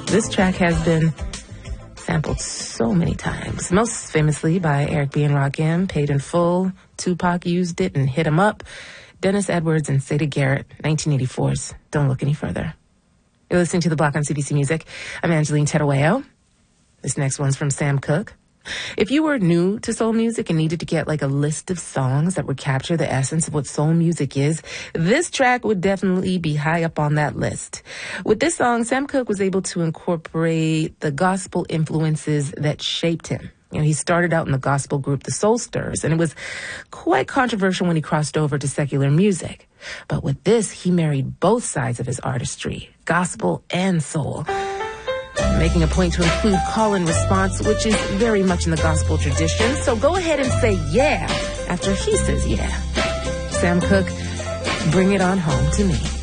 This track has been sampled so many times, most famously by Eric B. and Rakim, Paid in Full. Tupac used it and Hit 'Em Up. Dennis Edwards and Sade Garrett, 1984's Don't Look Any Further. You're listening to The Block on CBC Music. I'm Angeline Terueo. This next one's from Sam Cooke. If you were new to soul music and needed to get like a list of songs that would capture the essence of what soul music is, this track would definitely be high up on that list. With this song, Sam Cooke was able to incorporate the gospel influences that shaped him. You know, he started out in the gospel group The Soul Stirrers, and it was quite controversial when he crossed over to secular music. But with this, he married both sides of his artistry, gospel and soul, making a point to include call and response, which is very much in the gospel tradition. So go ahead and say yeah after he says yeah. Sam Cooke, bring it on home to me.